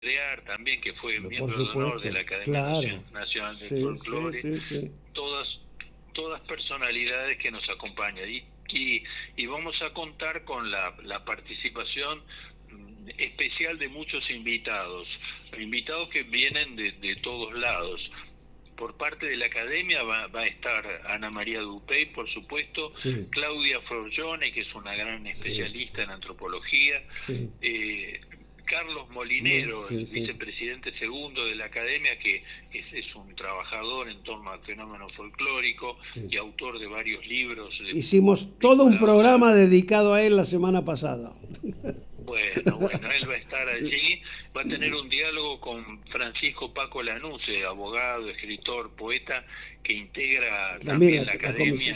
también, que fue Pero miembro de honor de la Academia claro. Nacional del Sí, Folclore, sí. todas personalidades que nos acompañan. Y vamos a contar con la participación especial de muchos invitados que vienen de todos lados. Por parte de la academia va a estar Ana María Dupey, por supuesto, Sí. Claudia Forgione, que es una gran especialista en antropología, Sí. Carlos Molinero, Sí, el sí. vicepresidente segundo de la academia, que es un trabajador en torno al fenómeno folclórico Sí. y autor de varios libros. Hicimos todo un programa dedicado a él la semana pasada. Bueno, él va a estar allí, va a tener un diálogo con Francisco Paco Lanuse, abogado, escritor, poeta, que integra también la academia,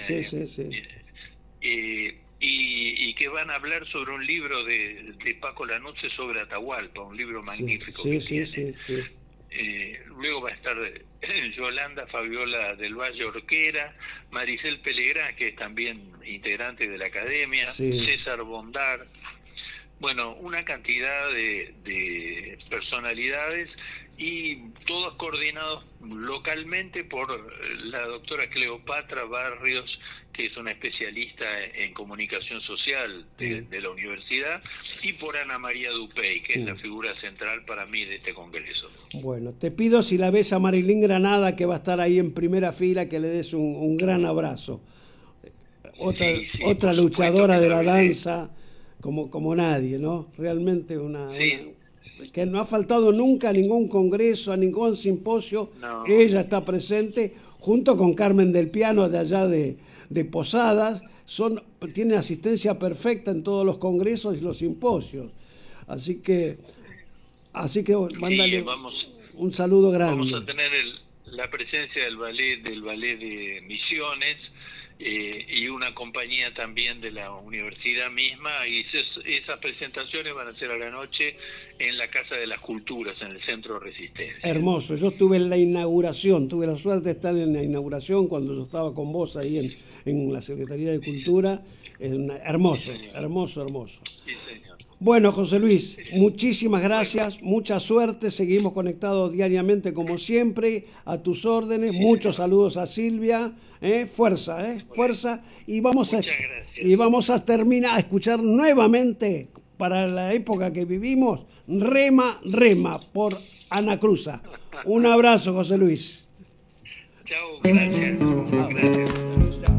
y que van a hablar sobre un libro de Paco Lanuse sobre Atahualpa, un libro magnífico que tiene. Luego va a estar Yolanda Fabiola del Valle Orquera, Maricel Pelegrá, que es también integrante de la academia, César Bondar. Bueno, una cantidad de personalidades, y todos coordinados localmente por la doctora Cleopatra Barrios, que es una especialista en comunicación social de la universidad, y por Ana María Dupey, que es la figura central para mí de este congreso. Bueno, te pido, si la ves a Marilyn Granada, que va a estar ahí en primera fila, que le des un gran abrazo. Otra luchadora de la danza, como nadie, ¿no? Realmente una que no ha faltado nunca a ningún congreso, a ningún simposio. No. Ella está presente junto con Carmen del Piano, de allá de Posadas. Tiene asistencia perfecta en todos los congresos y los simposios. Así que mándale un saludo grande. Vamos a tener la presencia del ballet de Misiones, y una compañía también de la universidad misma, y esas presentaciones van a ser a la noche en la Casa de las Culturas, en el Centro Resistencia. Hermoso. Yo estuve en la inauguración, tuve la suerte de estar en la inauguración cuando yo estaba con vos ahí en la Secretaría de Cultura. Hermoso, sí, hermoso. Sí, señor. Bueno, José Luis, muchísimas gracias, mucha suerte, seguimos conectados diariamente como siempre, a tus órdenes, muchos saludos a Silvia, fuerza, y vamos a terminar a escuchar nuevamente, para la época que vivimos, Rema, por Ana Cruza. Un abrazo, José Luis. Chao, gracias.